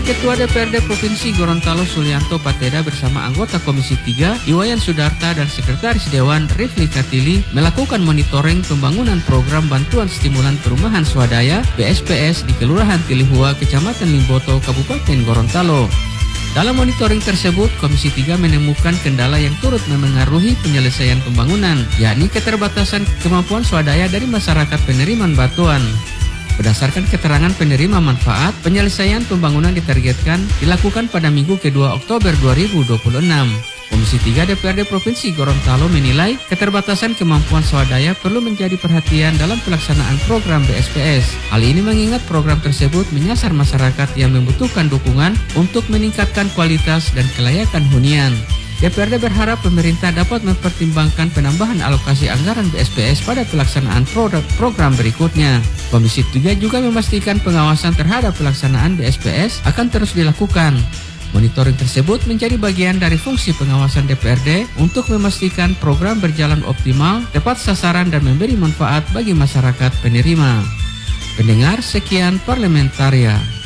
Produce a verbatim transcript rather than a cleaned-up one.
Ketua D P R D Provinsi Gorontalo Sulianto Pateda bersama anggota Komisi tiga Iwayan Sudarta dan Sekretaris Dewan Rifli Katili melakukan monitoring pembangunan program bantuan stimulan perumahan swadaya B S P S di Kelurahan Tilihua, Kecamatan Limboto, Kabupaten Gorontalo. Dalam monitoring tersebut, Komisi tiga menemukan kendala yang turut memengaruhi penyelesaian pembangunan, yakni keterbatasan kemampuan swadaya dari masyarakat penerimaan bantuan. Berdasarkan keterangan penerima manfaat, penyelesaian pembangunan ditargetkan dilakukan pada Minggu kedua Oktober dua ribu dua puluh enam. Komisi tiga D P R D Provinsi Gorontalo menilai keterbatasan kemampuan swadaya perlu menjadi perhatian dalam pelaksanaan program B S P S. Hal ini mengingat program tersebut menyasar masyarakat yang membutuhkan dukungan untuk meningkatkan kualitas dan kelayakan hunian. D P R D berharap pemerintah dapat mempertimbangkan penambahan alokasi anggaran B S P S pada pelaksanaan produk program berikutnya. Komisi tiga juga memastikan pengawasan terhadap pelaksanaan B S P S akan terus dilakukan. Monitoring tersebut menjadi bagian dari fungsi pengawasan D P R D untuk memastikan program berjalan optimal, tepat sasaran dan memberi manfaat bagi masyarakat penerima. Pendengar, sekian Parlementaria.